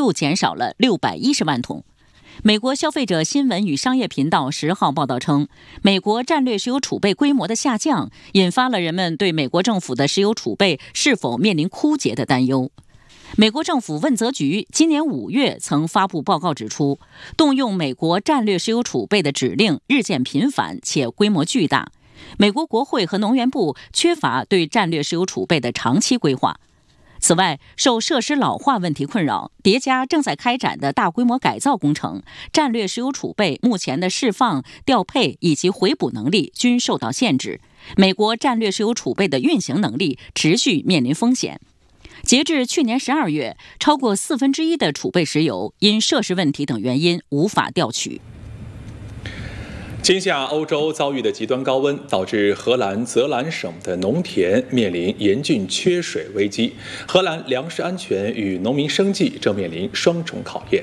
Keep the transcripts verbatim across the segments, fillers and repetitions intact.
又减少了六百一十万桶。美国消费者新闻与商业频道十号报道称，美国战略石油储备规模的下降，引发了人们对美国政府的石油储备是否面临枯竭的担忧。美国政府问责局今年五月曾发布报告指出，动用美国战略石油储备的指令日渐频繁且规模巨大。美国国会和能源部缺乏对战略石油储备的长期规划。此外，受设施老化问题困扰，叠加正在开展的大规模改造工程，战略石油储备目前的释放、调配以及回补能力均受到限制。美国战略石油储备的运行能力持续面临风险。截至去年十二月，超过四分之一的储备石油因设施问题等原因无法调取。 今夏欧洲遭遇的极端高温，导致荷兰泽兰省的农田面临严峻缺水危机，荷兰粮食安全与农民生计正面临双重考验。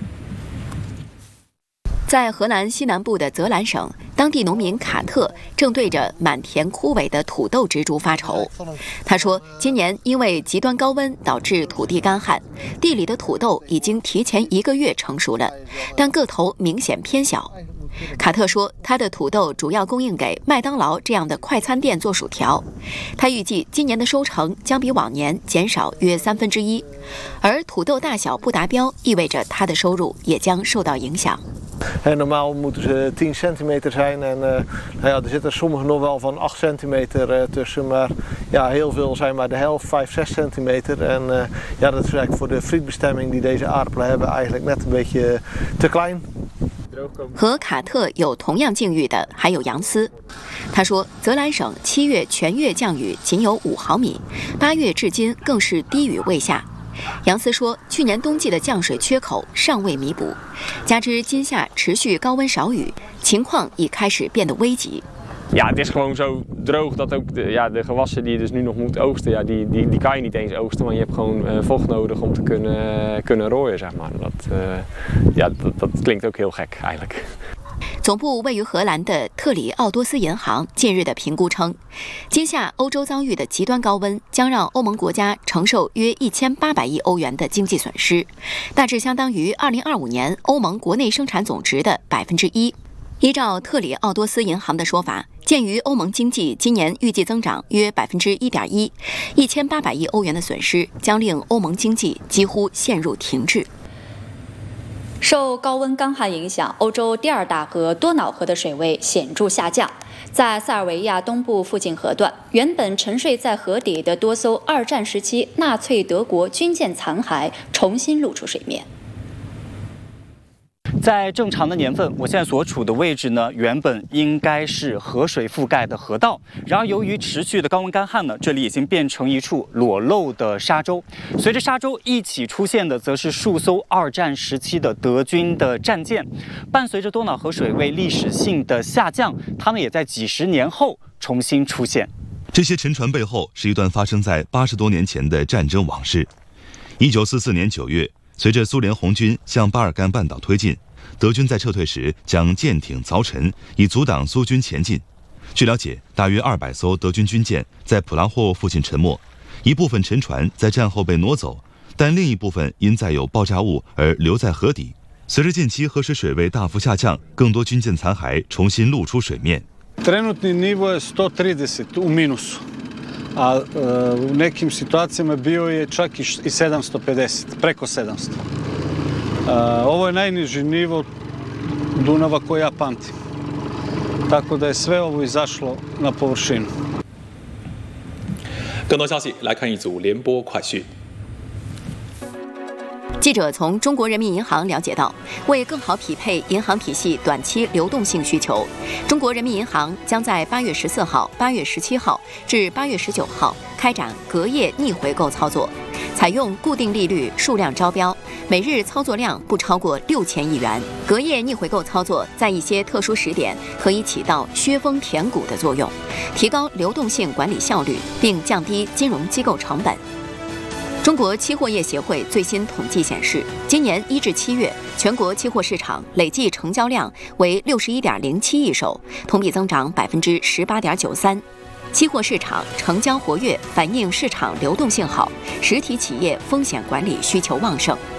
在荷兰西南部的泽兰省，当地农民卡特正对着满田枯萎的土豆植株发愁。他说，今年因为极端高温导致土地干旱，地里的土豆已经提前一个月成熟了，但个头明显偏小。卡特说，他的土豆主要供应给麦当劳这样的快餐店做薯条。他预计今年的收成将比往年减少约三分之一，而土豆大小不达标，意味着他的收入也将受到影响。 En normaal moeten ze tien centimeter zijn en uh, nou ja, er zitten sommige nog wel van acht centimeter uh, tussen, maar ja, heel veel zijn maar de helft, vijf, zes centimeter. En uh, ja, dat is eigenlijk voor de frietbestemming die deze aardappelen hebben eigenlijk net een beetje te klein. 和卡特有同样境遇的还有杨斯，他说，泽兰省七月全月降雨仅有五毫米，八月至今更是低雨未下。杨斯说，去年冬季的降水缺口尚未弥补，加之今夏持续高温少雨，情况已开始变得危急。 Ja, het is gewoon zo droog dat ook de, ja, de gewassen die je dus nu nog moet oogsten, ja, die, die, die kan je niet eens oogsten, want je hebt gewoon uh, vocht nodig om te kunnen, kunnen rooien, zeg maar. Dat, uh, ja, dat, dat klinkt ook heel gek eigenlijk. 总部位于荷兰的特里奥多斯银行近日的评估称，今夏欧洲遭遇的极端高温将让欧盟国家承受约一千八百亿欧元的经济损失，大致相当于二零二五年欧盟国内生产总值的百分之一。依照特里奥多斯银行的说法，鉴于欧盟经济今年预计增长约百分之一点一，一千八百亿欧元的损失将令欧盟经济几乎陷入停滞。 受高温干旱影响，欧洲第二大河多瑙河的水位显著下降。在塞尔维亚东部附近河段，原本沉睡在河底的多艘二战时期纳粹德国军舰残骸重新露出水面。 在正常的年份，我现在所处的位置呢，原本应该是河水覆盖的河道。然而，由于持续的高温干旱呢，这里已经变成一处裸露的沙洲。随着沙洲一起出现的，则是数艘二战时期的德军的战舰。伴随着多瑙河水位历史性的下降，它们也在几十年后重新出现。 这些沉船背后是一段发生在八十多年前的战争往事。一九四四年九月。随着苏联红军向巴尔干半岛推进，德军在撤退时将舰艇凿沉，以阻挡苏军前进。据了解，大约二百艘德军军舰在普拉霍沃附近沉没，一部分沉船在战后被挪走，但另一部分因载有爆炸物而留在河底。随着近期河水水位大幅下降，更多军舰残骸重新露出水面。 Trenutni nivo je sto trideset u minusu, a u nekim situacijama bio je čak i sedamsto pedeset, preko sedamsto. Ovo je najniži nivo Dunava koji ja pamtim. Tako da je sve ovo izašlo na površinu. 更多消息来看一组联播快讯。 记者从中国人民银行了解到，为更好匹配银行体系短期流动性需求，中国人民银行将在八月十四号、八月十七号至八月十九号开展隔夜逆回购操作，采用固定利率数量招标，每日操作量不超过六千亿元。隔夜逆回购操作在一些特殊时点可以起到削峰填谷的作用，提高流动性管理效率，并降低金融机构成本。中国期货业协会最新统计显示，今年一至七月，全国期货市场累计成交量为六十一点零七亿手，同比增长百分之十八点九三。期货市场成交活跃，反映市场流动性好，实体企业风险管理需求旺盛。